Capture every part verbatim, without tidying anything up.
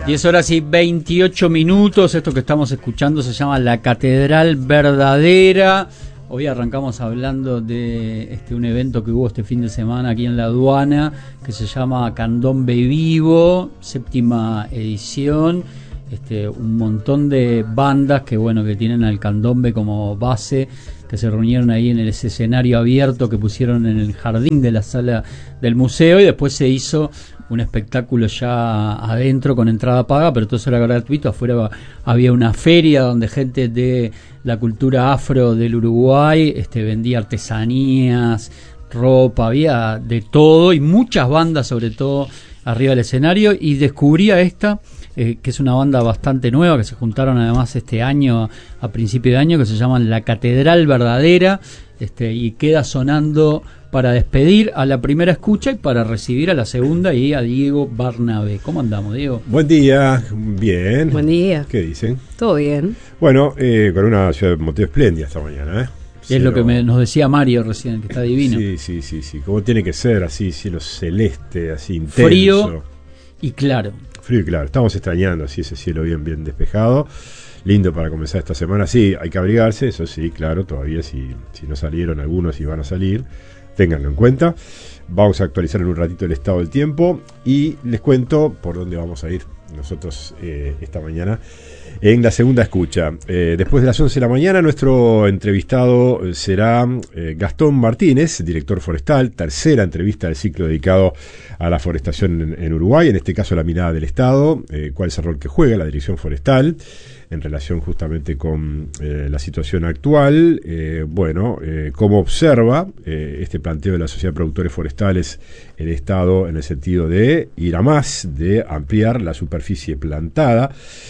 diez horas y veintiocho minutos. Esto que estamos escuchando se llama La Catedral Verdadera. Hoy arrancamos hablando de este un evento que hubo este fin de semana aquí en la aduana, que se llama Candombe Vivo, séptima edición. Este, un montón de bandas que bueno que tienen al candombe como base, que se reunieron ahí en ese escenario abierto que pusieron en el jardín de la sala del museo, y después se hizo un espectáculo ya adentro con entrada paga, pero todo eso era gratuito. Afuera había una feria donde gente de la cultura afro del Uruguay este, vendía artesanías, ropa, había de todo, y muchas bandas sobre todo arriba del escenario, y descubría esta Eh, que es una banda bastante nueva, que se juntaron además este año, a principio de año, que se llaman La Catedral Verdadera, este, y queda sonando para despedir a la primera escucha y para recibir a la segunda y a Diego Barnabé. ¿Cómo andamos, Diego? Buen día, bien. Buen día. ¿Qué dicen? Todo bien. Bueno, eh, con una ciudad de Montevideo espléndida esta mañana, ¿eh? Es lo que me, nos decía Mario recién, que está divino. Sí, sí, sí, sí, como tiene que ser, así, cielo celeste, así intenso. Frío y claro. Frío y claro, estamos extrañando así ese cielo bien bien despejado, lindo para comenzar esta semana. Sí, hay que abrigarse, eso sí, claro, todavía si, si no salieron algunos y van a salir, ténganlo en cuenta. Vamos a actualizar en un ratito el estado del tiempo y les cuento por dónde vamos a ir nosotros eh, esta mañana en la segunda escucha. Eh, después de las once de la mañana, nuestro entrevistado será eh, Gastón Martínez, director forestal, tercera entrevista del ciclo dedicado a la forestación en, en Uruguay, en este caso la mirada del Estado, eh, cuál es el rol que juega la dirección forestal en relación justamente con eh, la situación actual, eh, bueno, eh, cómo observa eh, este planteo de la Sociedad de Productores Forestales el Estado en el sentido de ir a más, de ampliar la superficie plantada.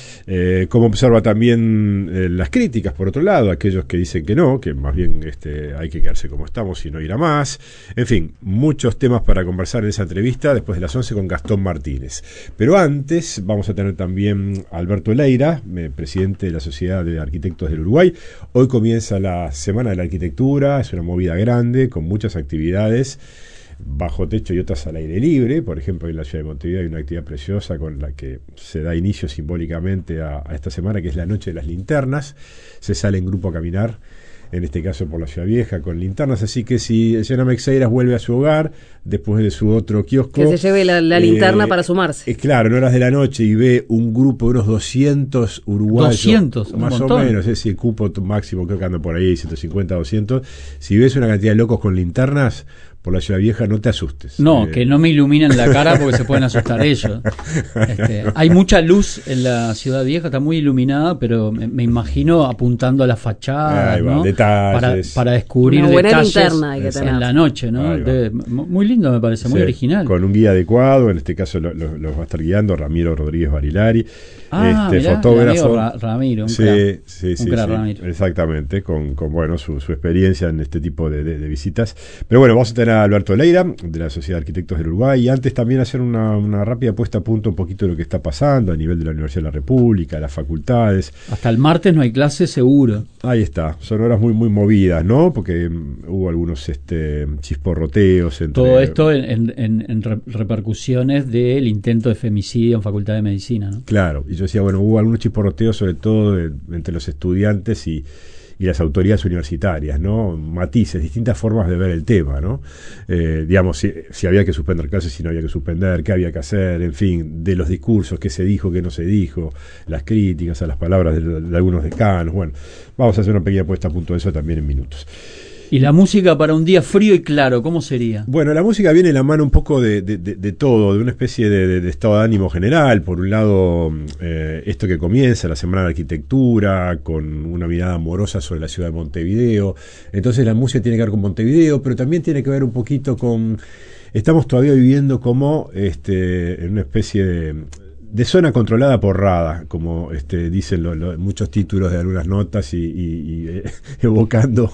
Eh, como observa también eh, las críticas, por otro lado, aquellos que dicen que no, que más bien este, hay que quedarse como estamos y no ir a más. En fin, muchos temas para conversar en esa entrevista después de las once con Gastón Martínez. Pero antes vamos a tener también a Alberto Leira, eh, presidente de la Sociedad de Arquitectos del Uruguay. Hoy comienza la Semana de la Arquitectura, es una movida grande con muchas actividades bajo techo y otras al aire libre. Por ejemplo, en la ciudad de Montevideo hay una actividad preciosa con la que se da inicio simbólicamente a, a esta semana, que es la Noche de las Linternas. Se sale en grupo a caminar, en este caso por la Ciudad Vieja, con linternas, así que si el señor Meixeiras vuelve a su hogar después de su otro kiosco, que se lleve la, la linterna eh, para sumarse. Es claro, en horas de la noche, y ve un grupo de unos doscientos uruguayos, doscientos, más o menos, es el cupo máximo, creo que anda por ahí, ciento cincuenta, doscientos. Si ves una cantidad de locos con linternas por la Ciudad Vieja, no te asustes. No, eh. que no me iluminen la cara porque se pueden asustar ellos. Este, hay mucha luz en la Ciudad Vieja, está muy iluminada, pero me, me imagino apuntando a la fachada, va, ¿no? Detalles. Para, para descubrir una buena detalles linterna hay que tener en la noche, ¿no? De, muy lindo me parece, muy sí, original. Con un guía adecuado, en este caso los lo, lo va a estar guiando Ramiro Rodríguez Barilari. Ah, este mirá, fotógrafo Ra Ramiro, un sí, crack, sí, un sí, crack sí, Ramiro. Exactamente, con, con bueno su, su experiencia en este tipo de, de, de visitas. Pero bueno, vamos a tener a Alberto Leira, de la Sociedad de Arquitectos del Uruguay, y antes también hacer una, una rápida puesta a punto un poquito de lo que está pasando a nivel de la Universidad de la República, las facultades. Hasta el martes no hay clases, seguro. Ahí está, son horas muy muy movidas, ¿no? Porque um, hubo algunos este chisporroteos entre... Todo esto en, en, en repercusiones del intento de femicidio en Facultad de Medicina, ¿no? Claro, y yo decía, bueno, hubo algunos chisporroteos sobre todo de, entre los estudiantes y, y las autoridades universitarias, ¿no? Matices, distintas formas de ver el tema, ¿no? Eh, digamos, si, si había que suspender clases, si no había que suspender, qué había que hacer, en fin, de los discursos, qué se dijo, qué no se dijo, las críticas a las palabras de, de algunos decanos. Bueno, vamos a hacer una pequeña puesta a punto de eso también en minutos. ¿Y la música para un día frío y claro, cómo sería? Bueno, la música viene en la mano un poco de, de, de, de todo, de una especie de, de, de estado de ánimo general. Por un lado, eh, esto que comienza, la Semana de Arquitectura, con una mirada amorosa sobre la ciudad de Montevideo. Entonces la música tiene que ver con Montevideo, pero también tiene que ver un poquito con... Estamos todavía viviendo como este, en una especie de... de zona controlada por Rada, como este, dicen lo, lo, muchos títulos de algunas notas y, y, y eh, evocando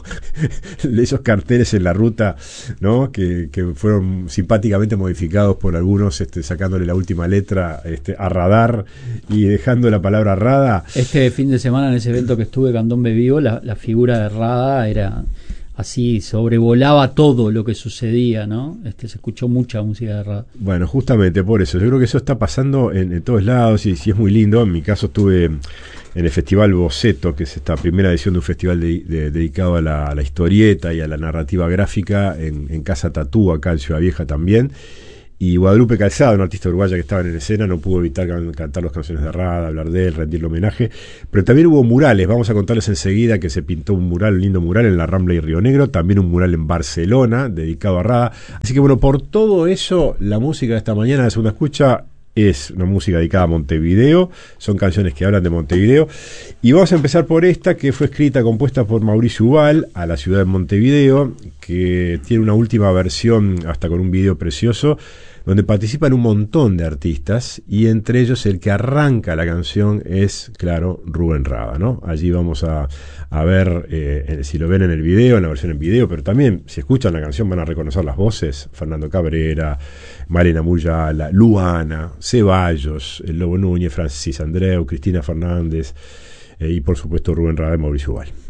esos carteles en la ruta, ¿no? que, que fueron simpáticamente modificados por algunos, este, sacándole la última letra este, a Radar y dejando la palabra Rada. Este fin de semana en ese evento que estuve, Candombe Vivo, la, la figura de Rada era así sobrevolaba todo lo que sucedía, ¿no? Este, se escuchó mucha música de Rada. Bueno, justamente por eso, yo creo que eso está pasando en, en todos lados y, y es muy lindo. En mi caso estuve en el Festival Boceto, que es esta primera edición de un festival de, de, dedicado a la, a la historieta y a la narrativa gráfica en, en Casa Tatú, acá en Ciudad Vieja también. Y Guadalupe Calzada, una artista uruguaya que estaba en escena, no pudo evitar can- cantar las canciones de Rada, hablar de él, rendirle homenaje. Pero también hubo murales, vamos a contarles enseguida que se pintó un mural, un lindo mural en la Rambla y Río Negro, también un mural en Barcelona dedicado a Rada. Así que bueno, por todo eso, la música de esta mañana de Segunda Escucha es una música dedicada a Montevideo, son canciones que hablan de Montevideo. Y vamos a empezar por esta, que fue escrita, compuesta por Mauricio Ubal, a la ciudad de Montevideo, que tiene una última versión, hasta con un video precioso, donde participan un montón de artistas, y entre ellos el que arranca la canción es, claro, Rubén Rada, ¿no? Allí vamos a, a ver, eh, si lo ven en el video, en la versión en video, pero también, si escuchan la canción, van a reconocer las voces: Fernando Cabrera, Malena Muyala, Luana, Ceballos, el Lobo Núñez, Francis Andreu, Cristina Fernández, eh, y por supuesto Rubén Rada y Mauricio Ubal.